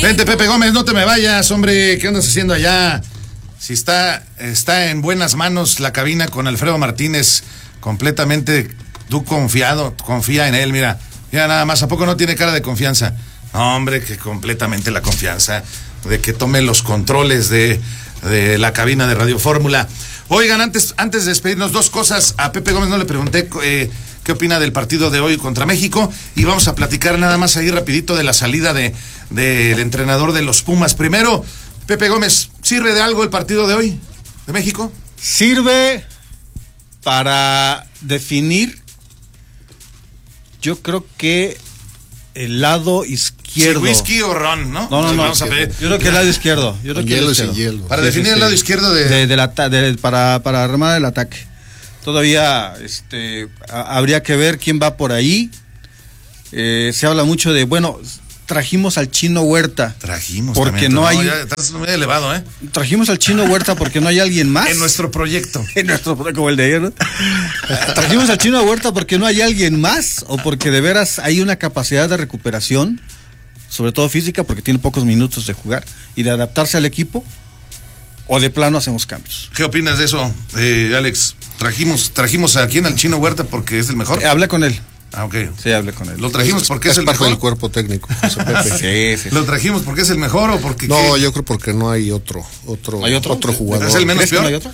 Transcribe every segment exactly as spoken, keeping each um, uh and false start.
Vente, Pepe Gómez, no te me vayas, hombre. ¿Qué andas haciendo allá? Si está, está en buenas manos la cabina con Alfredo Martínez, completamente tú confiado, confía en él, mira. Mira nada más, ¿a poco no tiene cara de confianza? No, hombre, que completamente la confianza de que tome los controles de, de la cabina de Radio Fórmula. Oigan, antes, antes de despedirnos, dos cosas. A Pepe Gómez no le pregunté eh, qué opina del partido de hoy contra México, y vamos a platicar nada más ahí rapidito de la salida de del entrenador de los Pumas. Primero, Pepe Gómez, ¿sirve de algo el partido de hoy de México? Sirve para definir, yo creo que el lado izquierdo. Sí, whisky o ron, ¿no? No, no, no. Vamos a pedir. Yo creo que el lado izquierdo. Yo creo que hielo el y hielo. Para sí, definir sí, el lado sí. izquierdo de... de, de la, de, para, para armar el ataque. Todavía este, a, habría que ver quién va por ahí. Eh, se habla mucho de, bueno, trajimos al Chino Huerta. Trajimos. Porque también, no, no hay... Ya estás muy elevado, ¿eh? Trajimos al Chino Huerta porque no hay alguien más. En nuestro proyecto. En nuestro como el de ayer, ¿no? Trajimos al Chino Huerta porque no hay alguien más, o porque de veras hay una capacidad de recuperación, sobre todo física, porque tiene pocos minutos de jugar y de adaptarse al equipo, o de plano hacemos cambios. ¿Qué opinas de eso, eh, Alex? Trajimos, trajimos a quién, al Chino Huerta, porque es el mejor. Eh, hablé con él. Ah, ok. Sí, hablé con él. Lo trajimos porque es, es el parte mejor. del cuerpo técnico, José Pepe. Sí, sí, Lo sí. trajimos porque es el mejor o porque. No, ¿qué? yo creo porque no hay otro, otro, ¿Hay otro? otro jugador. ¿Es el menos ¿Crees que peor? no hay otro?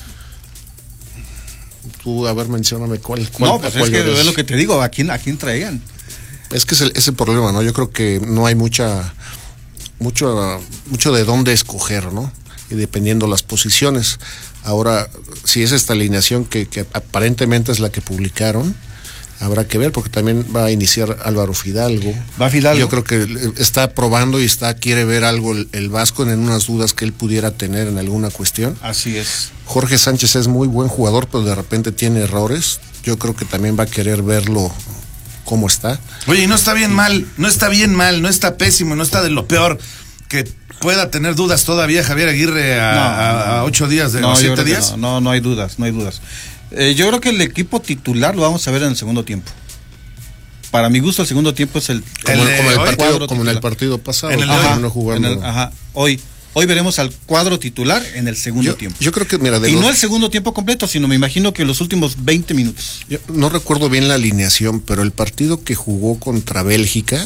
Tú, a ver, mencióname cuál. cuál No, pues es cuál que eres. es lo que te digo, ¿a quién, a quién traían? Es que es el, es el problema, ¿no? Yo creo que no hay mucha, mucho, mucho de dónde escoger, ¿no? Y dependiendo las posiciones. Ahora, si es esta alineación que, que aparentemente es la que publicaron, habrá que ver, porque también va a iniciar Álvaro Fidalgo. Va Fidalgo. Yo creo que está probando y está quiere ver algo el, el Vasco en unas dudas que él pudiera tener en alguna cuestión. Así es. Jorge Sánchez es muy buen jugador, pero de repente tiene errores. Yo creo que también va a querer verlo cómo está. Oye, y no está bien mal, no está bien mal, no está pésimo, no está de lo peor que pueda tener dudas todavía Javier Aguirre a, No, a, a ocho días de no, los yo siete creo que días. No, no, no hay dudas, no hay dudas. Eh, yo creo que el equipo titular lo vamos a ver en el segundo tiempo. Para mi gusto, el segundo tiempo es el, Como, El, como, eh, el hoy, partido, cuadro como en el titular. partido pasado. En el que de hoy. terminó jugando. En el- ajá, hoy, hoy veremos al cuadro titular en el segundo yo, tiempo. yo creo que, mira, de y los- no el segundo tiempo completo, sino me imagino que los últimos veinte minutos. yo no recuerdo bien la alineación, pero el partido que jugó contra Bélgica,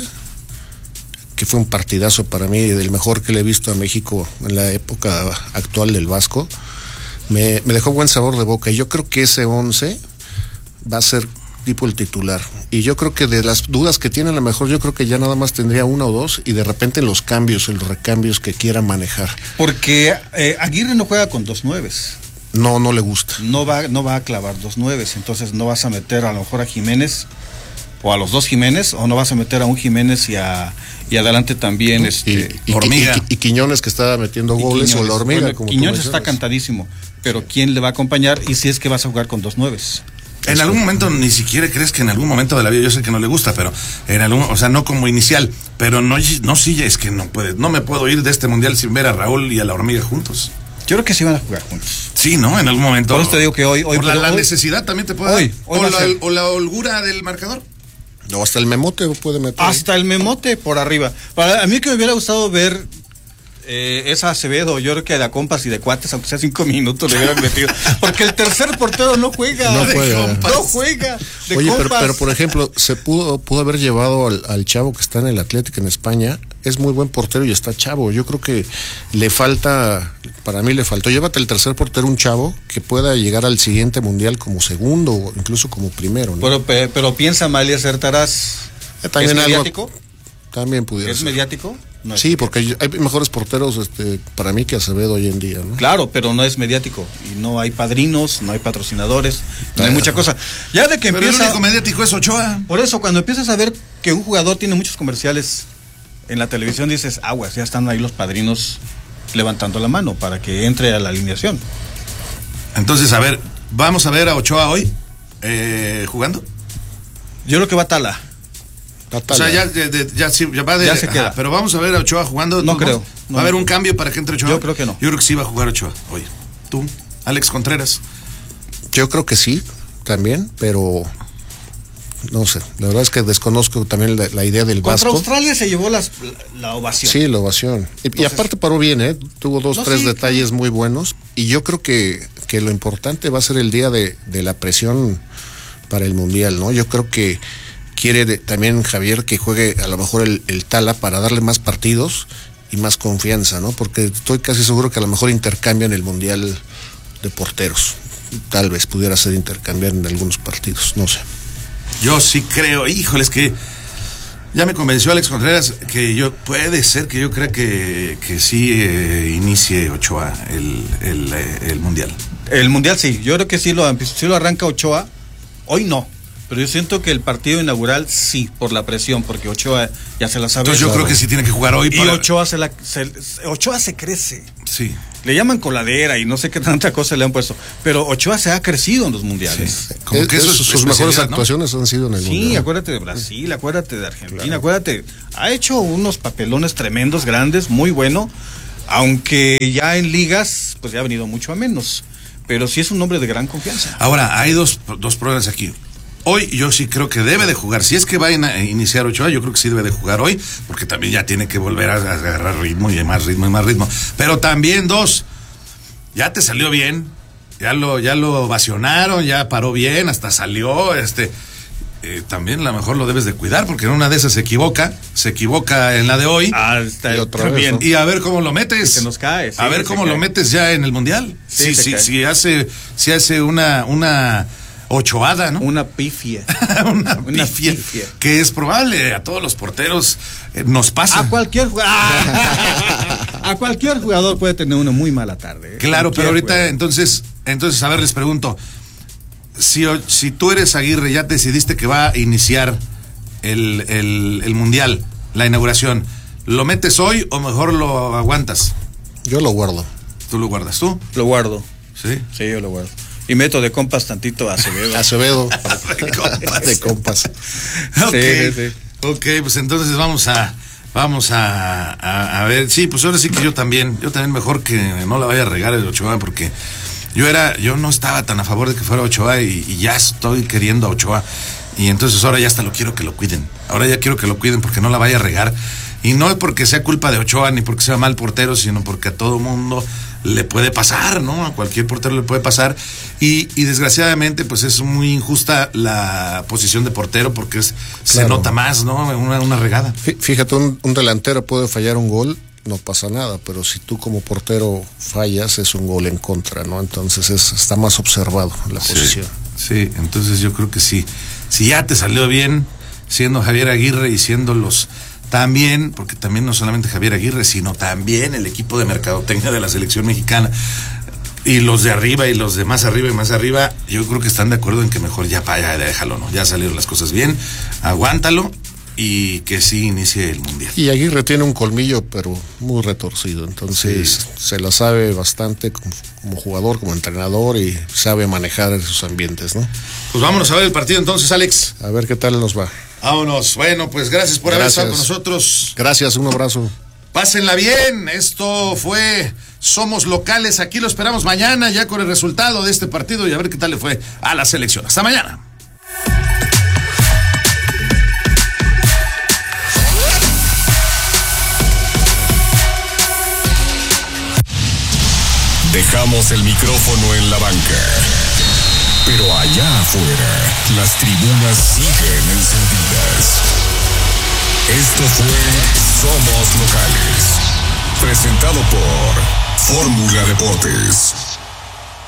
que fue un partidazo para mí, del mejor que le he visto a México en la época actual del Vasco, me, me dejó buen sabor de boca. Y yo creo que ese once va a ser tipo el titular. Y yo creo que de las dudas que tiene, a lo mejor yo creo que ya nada más tendría una o dos, y de repente los cambios, los recambios que quiera manejar. Porque eh, Aguirre no juega con dos nueves. No, no le gusta. No va, no va a clavar dos nueves. Entonces no vas a meter a lo mejor a Jiménez o a los dos Jiménez, o no vas a meter a un Jiménez y a y adelante también este y, y, Hormiga. Y, y Quiñones, que estaba metiendo y goles, Quiñones. o la hormiga. Bueno, como tú Quiñones está mencionas. cantadísimo, pero ¿quién le va a acompañar? Y si es que vas a jugar con dos nueves. En algún momento, ni siquiera crees que en algún momento de la vida, yo sé que no le gusta, pero en algún, o sea, no como inicial, pero no, no sí, es que no puede, no me puedo ir de este mundial sin ver a Raúl y a la hormiga juntos. Yo creo que sí van a jugar juntos. Sí, ¿no? En algún momento. Por eso te digo que hoy, hoy por la, pero la hoy- necesidad también te puede hoy, dar. hoy o, va a la, ser. o la holgura del marcador. No, hasta el memote puede meter. hasta el memote por arriba. Para a mí que me hubiera gustado ver eh, esa Acevedo, yo creo que de compas y de cuates, aunque sea cinco minutos le hubieran metido, porque el tercer portero no juega, No de juega. compas. no juega, de Oye, pero, compas. pero por ejemplo, se pudo pudo haber llevado al, al chavo que está en el Atlético en España. Es muy buen portero y está chavo. Yo creo que le falta, para mí le faltó. Llévate el tercer portero, un chavo que pueda llegar al siguiente mundial como segundo o incluso como primero, ¿no? pero, pe- pero piensa mal y acertarás. Eh, también ¿Es algo- mediático? También pudiera ¿Es ser. mediático? No es Sí, mediático. porque hay, hay mejores porteros este, para mí que Acevedo hoy en día, ¿no? Claro, pero no es mediático. Y no hay padrinos, no hay patrocinadores, no hay Ah. mucha cosa. Ya de que Pero el empieza. único mediático es Ochoa. Por eso, cuando empiezas a ver que un jugador tiene muchos comerciales en la televisión, dices, aguas, ya están ahí los padrinos levantando la mano para que entre a la alineación. Entonces, a ver, vamos a ver a Ochoa hoy eh, jugando. Yo creo que va Tala. O sea, ya, de- de- ya, sí, ya va de. Ya se queda. Ajá, pero vamos a ver a Ochoa jugando. No ¿Tú, creo, ¿Va no. a haber un cambio para que entre Ochoa? Yo creo que no. Yo creo que sí va a jugar Ochoa hoy. Tú, Alex Contreras. Yo creo que sí, también, pero no sé, la verdad es que desconozco también la, la idea del Contra Vasco. Australia se llevó las, la, la ovación. Sí, la ovación. Y, Entonces, y aparte paró bien, ¿eh? Tuvo dos, no, tres sí, detalles claro. muy buenos. Y yo creo que, que lo importante va a ser el día de, de la presión para el Mundial, ¿no? Yo creo que quiere de, también Javier que juegue a lo mejor el, el Tala para darle más partidos y más confianza, ¿no? Porque estoy casi seguro que a lo mejor intercambian el Mundial de porteros. Tal vez pudiera ser intercambiar en algunos partidos, no sé. Yo sí creo, híjole, es que ya me convenció Alex Contreras que yo puede ser que yo crea que, que sí eh, inicie Ochoa el, el, el Mundial. El Mundial sí, yo creo que sí lo, sí lo arranca Ochoa, hoy no. Pero yo siento que el partido inaugural sí, por la presión, porque Ochoa ya se la sabe. Entonces yo creo que sí tiene que jugar hoy. Y para... Ochoa se la se, Ochoa se crece. Sí. Le llaman coladera y no sé qué tanta cosa le han puesto. Pero Ochoa se ha crecido en los mundiales. Sí. Como es, que eso es sus mejores actuaciones, ¿no? Han sido en el sí, mundial. Sí, acuérdate de Brasil, acuérdate de Argentina, claro. acuérdate. Ha hecho unos papelones tremendos, grandes, muy bueno. Aunque ya en ligas, pues ya ha venido mucho a menos. Pero sí es un hombre de gran confianza. Ahora, hay dos, dos problemas aquí. Hoy yo sí creo que debe de jugar. Si es que va a iniciar Ochoa, yo creo que sí debe de jugar hoy, porque también ya tiene que volver a agarrar ritmo y más ritmo y más ritmo. Pero también dos, ya te salió bien, ya lo, ya lo ovacionaron, ya paró bien, hasta salió, este, eh, también a lo mejor lo debes de cuidar, porque en una de esas se equivoca, se equivoca en la de hoy. Ah, está y otra vez, ¿no? Y a ver cómo lo metes. Se nos cae. Sí, a ver cómo cae. lo metes ya en el Mundial. Sí, sí, sí, cae. sí hace, sí hace una, una ochoada, ¿no? Una pifia. una, una pifia, pifia. Que es probable, a todos los porteros eh, nos pasa. A cualquier a cualquier jugador puede tener una muy mala tarde. ¿eh? Claro, cualquier pero ahorita jugador. entonces, entonces a ver, les pregunto, si, si tú eres Aguirre, ya te decidiste que va a iniciar el, el, el Mundial, la inauguración, ¿lo metes hoy o mejor lo aguantas? Yo lo guardo. ¿Tú lo guardas tú? Lo guardo. Sí. Sí, yo lo guardo. Y meto de compas tantito a Acevedo. Acevedo. de compas. De compas. Okay. Sí, sí. Ok, pues entonces vamos a vamos a, a, a ver. Sí, pues ahora sí que yo también, yo también mejor que no la vaya a regar el Ochoa, porque yo era, yo no estaba tan a favor de que fuera Ochoa y, y ya estoy queriendo a Ochoa. Y entonces ahora ya hasta lo quiero que lo cuiden. Ahora ya quiero que lo cuiden porque no la vaya a regar. Y no es porque sea culpa de Ochoa ni porque sea mal portero, sino porque a todo mundo le puede pasar, ¿no? A cualquier portero le puede pasar. Y, y desgraciadamente, pues es muy injusta la posición de portero porque es, claro. se nota más, ¿no? Una, una regada. Fíjate, un, un delantero puede fallar un gol, no pasa nada, pero si tú como portero fallas, es un gol en contra, ¿no? Entonces es, está más observado la sí, posición. Sí, entonces yo creo que sí. Si ya te salió bien, siendo Javier Aguirre y siendo los... También, porque también no solamente Javier Aguirre, sino también el equipo de mercadotecnia de la selección mexicana y los de arriba y los de más arriba y más arriba, yo creo que están de acuerdo en que mejor ya, ya déjalo, ¿no? Ya salieron las cosas bien, aguántalo y que sí inicie el Mundial. Y Aguirre tiene un colmillo, pero muy retorcido, entonces sí. se la sabe bastante como, como jugador, como entrenador y sabe manejar esos ambientes, ¿no? Pues vámonos a ver el partido entonces, Alex. A ver qué tal nos va. Vámonos. Bueno, pues gracias por gracias. haber estado con nosotros. Gracias, un abrazo. Pásenla bien. Esto fue Somos Locales. Aquí lo esperamos mañana ya con el resultado de este partido y a ver qué tal le fue a la selección. Hasta mañana. Dejamos el micrófono en la banca. Pero allá afuera, las tribunas siguen encendidas. Esto fue Somos Locales, presentado por Fórmula Deportes.